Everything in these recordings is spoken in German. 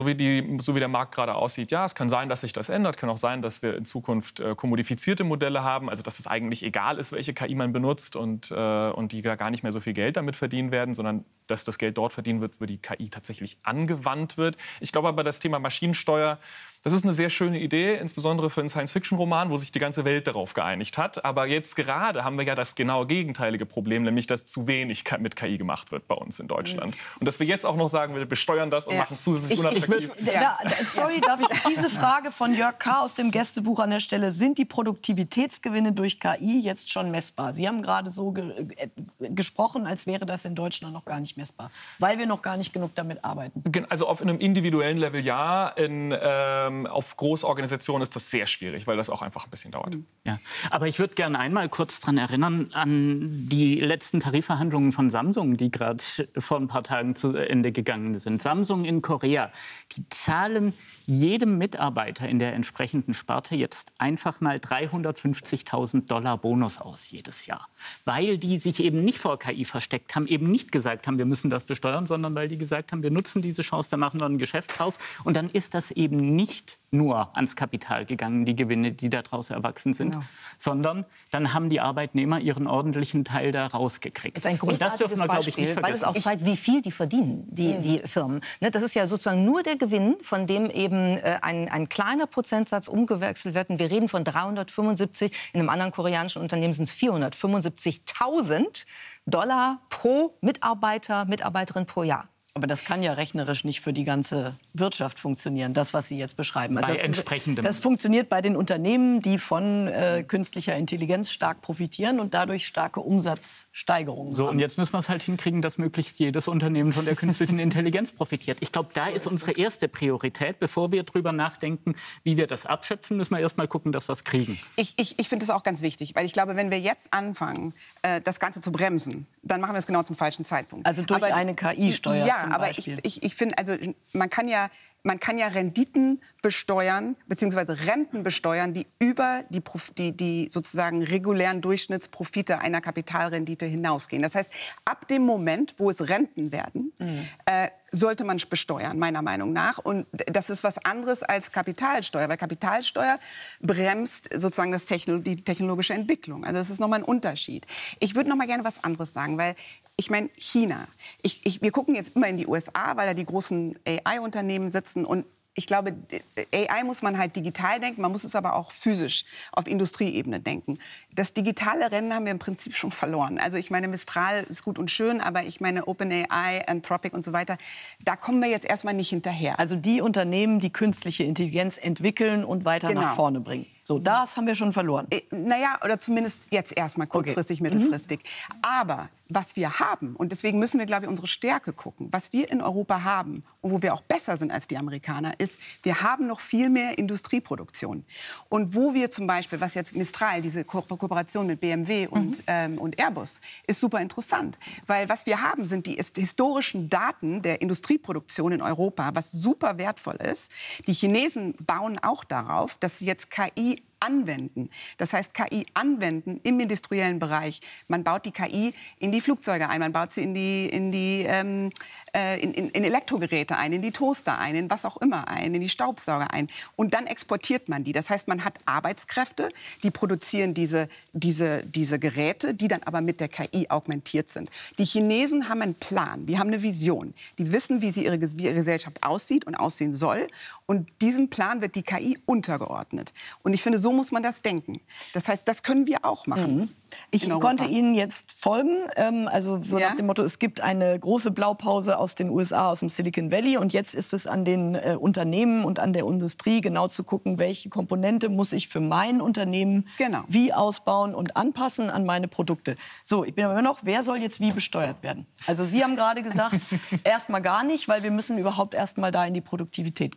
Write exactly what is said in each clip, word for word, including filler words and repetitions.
wie, die, so wie der Markt gerade aussieht, ja, es kann sein, dass sich das ändert. Kann auch sein, dass wir in Zukunft äh, kommodifizierte Modelle haben, also dass es eigentlich egal ist, welche K I man benutzt und, äh, und die gar nicht mehr so viel Geld damit verdienen werden, sondern dass das Geld dort verdienen wird, wo die K I tatsächlich angewandt wird. Ich glaube aber, das Thema Maschinensteuer, das ist eine sehr schöne Idee, insbesondere für einen Science-Fiction-Roman, wo sich die ganze Welt darauf geeinigt hat. Aber jetzt gerade haben wir ja das genau gegenteilige Problem, nämlich dass zu wenig mit K I gemacht wird bei uns in Deutschland. Und dass wir jetzt auch noch sagen, wir besteuern das und ja. machen es zusätzlich unattraktiv. Da, da, sorry, darf ich diese Frage von Jörg K. aus dem Gästebuch an der Stelle. Sind die Produktivitätsgewinne durch K I jetzt schon messbar? Sie haben gerade so ge äh, gesprochen, als wäre das in Deutschland noch gar nicht messbar, weil wir noch gar nicht genug damit arbeiten. Also auf einem individuellen Level ja, in, ähm, auf Großorganisationen ist das sehr schwierig, weil das auch einfach ein bisschen dauert. Ja. Aber ich würde gerne einmal kurz daran erinnern, an die letzten Tarifverhandlungen von Samsung, die gerade vor ein paar Tagen zu Ende gegangen sind. Samsung in Korea, die zahlen jedem Mitarbeiter in der entsprechenden Sparte jetzt einfach mal dreihundertfünfzigtausend Dollar Bonus aus jedes Jahr. Weil die sich eben nicht vor K I versteckt haben, eben nicht gesagt haben, wir müssen das besteuern, sondern weil die gesagt haben, wir nutzen diese Chance, da machen wir ein Geschäft draus. Und dann ist das eben nicht nur ans Kapital gegangen, die Gewinne, die daraus erwachsen sind, genau. sondern dann haben die Arbeitnehmer ihren ordentlichen Teil da rausgekriegt. Das ist ein großartiges wir, Beispiel, ich, weil es auch zeigt, wie viel die verdienen, die, die Firmen. Ne, das ist ja sozusagen nur der Gewinn, von dem eben äh, ein, ein kleiner Prozentsatz umgewechselt wird. Und wir reden von dreihundertfünfundsiebzig, in einem anderen koreanischen Unternehmen sind es vierhundertfünfundsiebzigtausend Dollar pro Mitarbeiter, Mitarbeiterin pro Jahr. Aber das kann ja rechnerisch nicht für die ganze Wirtschaft funktionieren, das, was Sie jetzt beschreiben. Also bei das, entsprechendem. Das funktioniert bei den Unternehmen, die von äh, künstlicher Intelligenz stark profitieren und dadurch starke Umsatzsteigerungen so, haben. Und jetzt müssen wir es halt hinkriegen, dass möglichst jedes Unternehmen von der künstlichen Intelligenz profitiert. Ich glaube, da ist unsere erste Priorität. Bevor wir darüber nachdenken, wie wir das abschöpfen, müssen wir erst mal gucken, dass wir es kriegen. Ich, ich, ich finde das auch ganz wichtig, weil ich glaube, wenn wir jetzt anfangen, äh, das Ganze zu bremsen, dann machen wir es genau zum falschen Zeitpunkt. Also durch Aber, eine K I-Steuer ja, zum aber Beispiel. ich, ich, ich finde, also man kann ja Man kann ja Renditen besteuern, beziehungsweise Renten besteuern, die über die, die, die sozusagen regulären Durchschnittsprofite einer Kapitalrendite hinausgehen. Das heißt, ab dem Moment, wo es Renten werden, mhm. äh, sollte man besteuern, meiner Meinung nach. Und das ist was anderes als Kapitalsteuer, weil Kapitalsteuer bremst sozusagen das Techno die technologische Entwicklung. Also das ist nochmal ein Unterschied. Ich würde noch mal gerne was anderes sagen, weil ich meine, China. Ich, ich, wir gucken jetzt immer in die U S A, weil da die großen A I-Unternehmen sitzen. Und ich glaube, A I muss man halt digital denken, man muss es aber auch physisch auf Industrieebene denken. Das digitale Rennen haben wir im Prinzip schon verloren. Also ich meine, Mistral ist gut und schön, aber ich meine OpenAI, Anthropic und so weiter, da kommen wir jetzt erstmal nicht hinterher. Also die Unternehmen, die künstliche Intelligenz entwickeln und weiter genau. nach vorne bringen. So, das haben wir schon verloren. Äh, naja, oder zumindest jetzt erstmal kurzfristig, okay. mittelfristig. Mhm. Aber was wir haben, und deswegen müssen wir, glaube ich, unsere Stärke gucken, was wir in Europa haben und wo wir auch besser sind als die Amerikaner, ist, wir haben noch viel mehr Industrieproduktion. Und wo wir zum Beispiel, was jetzt Mistral, diese Ko Kooperation mit B M W und, mhm. ähm, und Airbus, ist super interessant. Weil was wir haben, sind die historischen Daten der Industrieproduktion in Europa, was super wertvoll ist. Die Chinesen bauen auch darauf, dass sie jetzt K I anwenden. Das heißt, K I anwenden im industriellen Bereich. Man baut die K I in die Flugzeuge ein, man baut sie in die, in die ähm, äh, in, in, in Elektrogeräte ein, in die Toaster ein, in was auch immer ein, in die Staubsauger ein. Und dann exportiert man die. Das heißt, man hat Arbeitskräfte, die produzieren diese, diese, diese Geräte, die dann aber mit der K I augmentiert sind. Die Chinesen haben einen Plan, die haben eine Vision. Die wissen, wie, sie ihre, wie ihre Gesellschaft aussieht und aussehen soll. Und diesem Plan wird die K I untergeordnet. Und ich finde, so muss man das denken. Das heißt, das können wir auch machen. Mhm. Ich konnte Ihnen jetzt folgen, ähm, also so ja? nach dem Motto, es gibt eine große Blaupause aus den U S A, aus dem Silicon Valley, und jetzt ist es an den äh, Unternehmen und an der Industrie genau zu gucken, welche Komponente muss ich für mein Unternehmen genau. wie ausbauen und anpassen an meine Produkte. So, ich bin aber immer noch, wer soll jetzt wie besteuert werden? Also Sie haben gerade gesagt, erst mal gar nicht, weil wir müssen überhaupt erst mal da in die Produktivität kommen.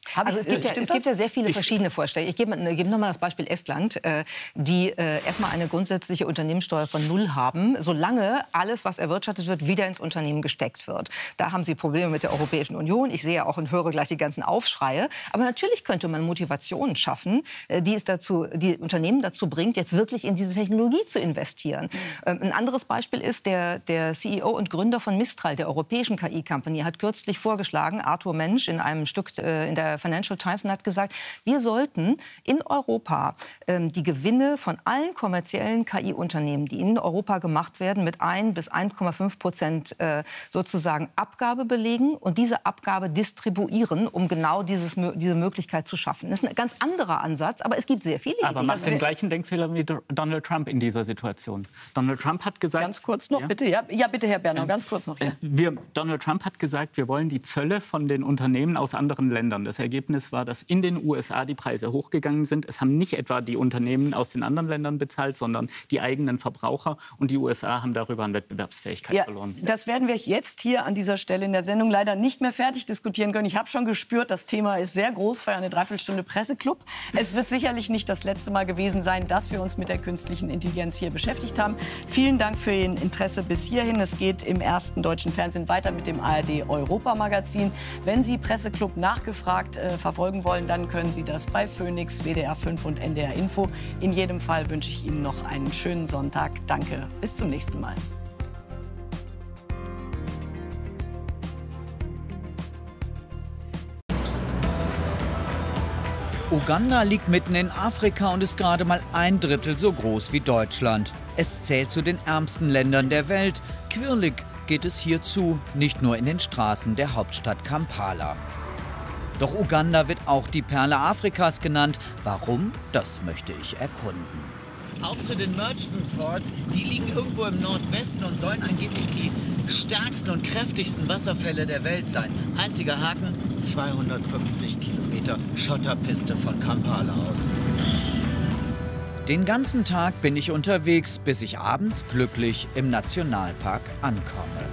Also es gibt, ja, es gibt ja sehr viele verschiedene Vorschläge. Ich gebe, gebe noch mal das Beispiel Estland, äh, die äh, erstmal eine grundsätzliche Unternehmenssteuer von null haben, solange alles, was erwirtschaftet wird, wieder ins Unternehmen gesteckt wird. Da haben sie Probleme mit der Europäischen Union. Ich sehe auch und höre gleich die ganzen Aufschreie. Aber natürlich könnte man Motivationen schaffen, äh, die es dazu, die Unternehmen dazu bringt, jetzt wirklich in diese Technologie zu investieren. Ähm, ein anderes Beispiel ist, der, der C E O und Gründer von Mistral, der europäischen K I-Company, hat kürzlich vorgeschlagen, Arthur Mensch in einem Stück äh, in der Financial Times, und hat gesagt, wir sollten in Europa ähm, die Gewinne von allen kommerziellen K I-Unternehmen, die in Europa gemacht werden, mit ein bis eins Komma fünf Prozent äh, sozusagen Abgabe belegen und diese Abgabe distribuieren, um genau dieses, diese Möglichkeit zu schaffen. Das ist ein ganz anderer Ansatz, aber es gibt sehr viele Ideen. Aber macht den gleichen Denkfehler wie Donald Trump in dieser Situation. Donald Trump hat gesagt... Ganz kurz noch, ja? bitte. Ja, ja, bitte, Herr Bernau, ganz kurz noch. Ja. Wir, Donald Trump hat gesagt, wir wollen die Zölle von den Unternehmen aus anderen Ländern. Das Ergebnis war, dass in den U S A die Preise hochgegangen sind. Es haben nicht etwa die Unternehmen aus den anderen Ländern bezahlt, sondern die eigenen Verbraucher. Und die U S A haben darüber an Wettbewerbsfähigkeit ja, verloren. Das werden wir jetzt hier an dieser Stelle in der Sendung leider nicht mehr fertig diskutieren können. Ich habe schon gespürt, das Thema ist sehr groß für eine Dreiviertelstunde Presseclub. Es wird sicherlich nicht das letzte Mal gewesen sein, dass wir uns mit der künstlichen Intelligenz hier beschäftigt haben. Vielen Dank für Ihr Interesse bis hierhin. Es geht im ersten deutschen Fernsehen weiter mit dem A R D Europa Magazin. Wenn Sie Presseclub nachgefragt äh, verfolgen wollen, dann können Sie das bei Phoenix, W D R fünf und N D R Info. In jedem Fall wünsche ich Ihnen noch einen schönen Sonntag. Danke, bis zum nächsten Mal. Uganda liegt mitten in Afrika und ist gerade mal ein Drittel so groß wie Deutschland. Es zählt zu den ärmsten Ländern der Welt. Quirlig geht es hier zu, nicht nur in den Straßen der Hauptstadt Kampala. Doch Uganda wird auch die Perle Afrikas genannt. Warum? Das möchte ich erkunden. Auf zu den Murchison Falls. Die liegen irgendwo im Nordwesten und sollen angeblich die stärksten und kräftigsten Wasserfälle der Welt sein. Einziger Haken, zweihundertfünfzig Kilometer Schotterpiste von Kampala aus. Den ganzen Tag bin ich unterwegs, bis ich abends glücklich im Nationalpark ankomme.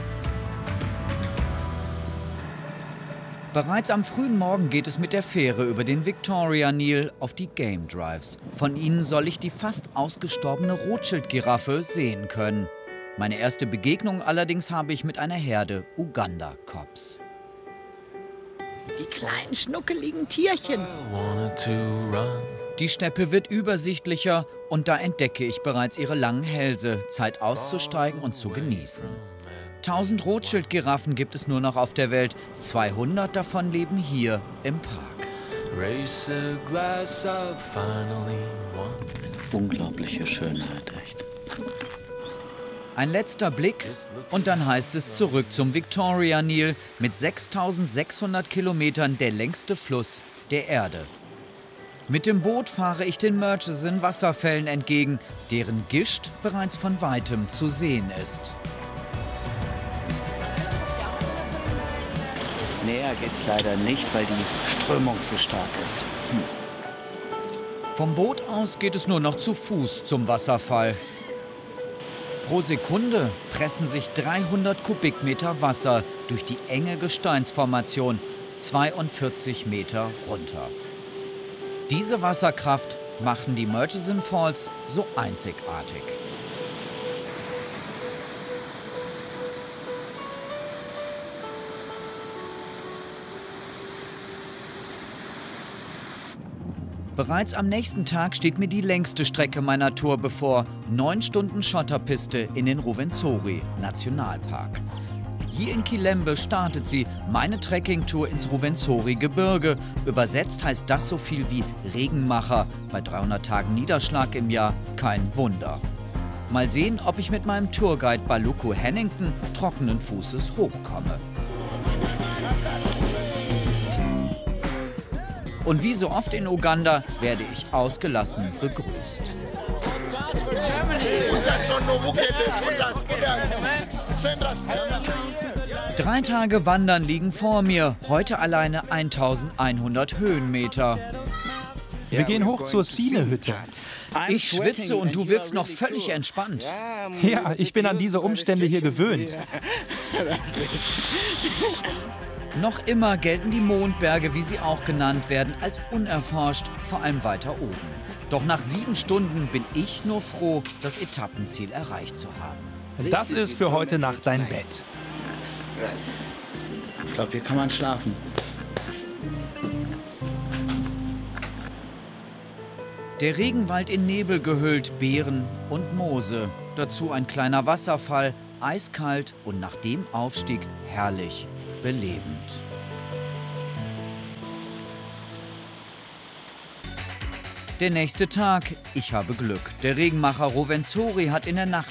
Bereits am frühen Morgen geht es mit der Fähre über den Victoria Nil auf die Game Drives. Von ihnen soll ich die fast ausgestorbene Rothschild-Giraffe sehen können. Meine erste Begegnung allerdings habe ich mit einer Herde Uganda-Cops. Die kleinen schnuckeligen Tierchen. Die Steppe wird übersichtlicher und da entdecke ich bereits ihre langen Hälse. Zeit auszusteigen und zu genießen. tausend Rothschild-Giraffen gibt es nur noch auf der Welt. zweihundert davon leben hier im Park. Unglaubliche Schönheit, echt. Ein letzter Blick und dann heißt es zurück zum Victoria Nil. Mit sechstausendsechshundert Kilometern der längste Fluss der Erde. Mit dem Boot fahre ich den Murchison Wasserfällen entgegen, deren Gischt bereits von Weitem zu sehen ist. Näher geht's leider nicht, weil die Strömung zu stark ist. Hm. Vom Boot aus geht es nur noch zu Fuß zum Wasserfall. Pro Sekunde pressen sich dreihundert Kubikmeter Wasser durch die enge Gesteinsformation zweiundvierzig Meter runter. Diese Wasserkraft machen die Murchison Falls so einzigartig. Bereits am nächsten Tag steht mir die längste Strecke meiner Tour bevor. Neun Stunden Schotterpiste in den Rwenzori Nationalpark. Hier in Kilembe startet sie, meine Trekkingtour ins Rwenzori-Gebirge. Übersetzt heißt das so viel wie Regenmacher. Bei dreihundert Tagen Niederschlag im Jahr kein Wunder. Mal sehen, ob ich mit meinem Tourguide Baluku Hennington trockenen Fußes hochkomme. Und wie so oft in Uganda werde ich ausgelassen begrüßt. Drei Tage Wandern liegen vor mir, heute alleine eintausendeinhundert Höhenmeter. Wir gehen hoch zur Sine-Hütte. Ich schwitze und du wirkst noch völlig entspannt. Ja, ich bin an diese Umstände hier gewöhnt. Noch immer gelten die Mondberge, wie sie auch genannt werden, als unerforscht, vor allem weiter oben. Doch nach sieben Stunden bin ich nur froh, das Etappenziel erreicht zu haben. Das ist für heute Nacht dein Bett. Ich glaube, hier kann man schlafen. Der Regenwald in Nebel gehüllt, Beeren und Moose. Dazu ein kleiner Wasserfall, eiskalt und nach dem Aufstieg herrlich, belebend. Der nächste Tag. Ich habe Glück. Der Regenmacher Rovenzori hat in der Nacht